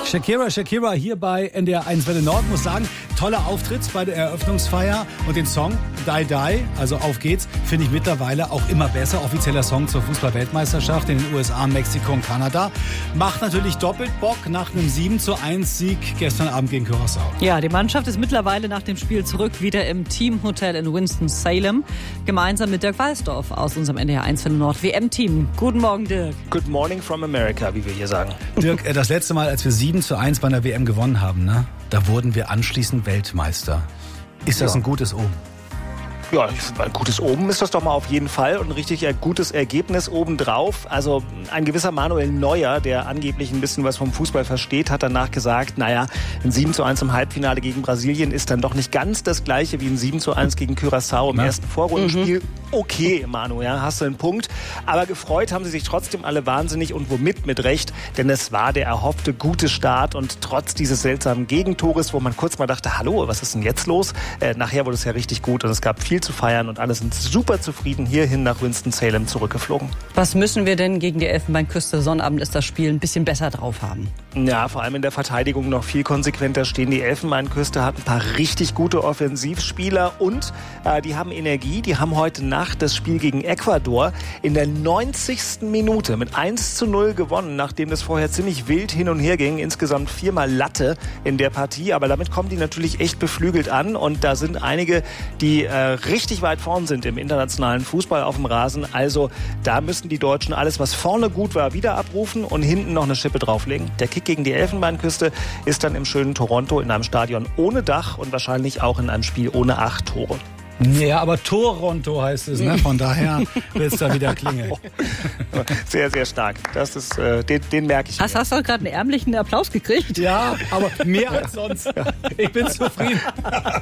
Shakira hier bei NDR 1 Welle Nord. Muss sagen, toller Auftritt bei der Eröffnungsfeier und den Song Die Die, also Auf geht's, finde ich mittlerweile auch immer besser. Offizieller Song zur Fußball-Weltmeisterschaft in den USA, Mexiko und Kanada. Macht natürlich doppelt Bock nach einem 7:1 Sieg gestern Abend gegen Curaçao. Ja, die Mannschaft ist mittlerweile nach dem Spiel zurück, wieder im Teamhotel in Winston-Salem, gemeinsam mit Dirk Walsdorf aus unserem NDR 1 Welle Nord WM-Team. Guten Morgen, Dirk. Good morning from America, wie wir hier sagen. Dirk, das letzte Mal, als wir 7:1 bei einer WM gewonnen haben, ne, da wurden wir anschließend Weltmeister. Ist das ein gutes Omen? Ja, ein gutes Omen ist das doch mal auf jeden Fall und ein richtig gutes Ergebnis obendrauf. Also ein gewisser Manuel Neuer, der angeblich ein bisschen was vom Fußball versteht, hat danach gesagt, naja, ein 7:1 im Halbfinale gegen Brasilien ist dann doch nicht ganz das gleiche wie ein 7:1 gegen Curaçao im ersten Vorrundenspiel. Okay, Manu, ja, hast du einen Punkt. Aber gefreut haben sie sich trotzdem alle wahnsinnig und womit mit Recht, denn es war der erhoffte gute Start und trotz dieses seltsamen Gegentores, wo man kurz mal dachte, hallo, was ist denn jetzt los? Nachher wurde es ja richtig gut und es gab viel zu feiern und alle sind super zufrieden hierhin nach Winston-Salem zurückgeflogen. Was müssen wir denn gegen die Elfenbeinküste, Sonnabend ist das Spiel, ein bisschen besser drauf haben? Ja, vor allem in der Verteidigung noch viel konsequenter stehen. Die Elfenbeinküste hat ein paar richtig gute Offensivspieler und die haben Energie. Die haben heute Nacht das Spiel gegen Ecuador in der 90. Minute mit 1:0 gewonnen, nachdem das vorher ziemlich wild hin und her ging. Insgesamt 4-mal Latte in der Partie, aber damit kommen die natürlich echt beflügelt an und da sind einige, die richtig weit vorn sind im internationalen Fußball auf dem Rasen. Also da müssen die Deutschen alles, was vorne gut war, wieder abrufen und hinten noch eine Schippe drauflegen. Der Kick gegen die Elfenbeinküste ist dann im schönen Toronto in einem Stadion ohne Dach und wahrscheinlich auch in einem Spiel ohne 8 Tore. Ja, aber Toronto heißt es, ne? Von daher wird es da wieder klingeln. Sehr, sehr stark. Das ist, den merke ich. Hast du gerade einen ärmlichen Applaus gekriegt? Ja, aber mehr als sonst. Ich bin zufrieden.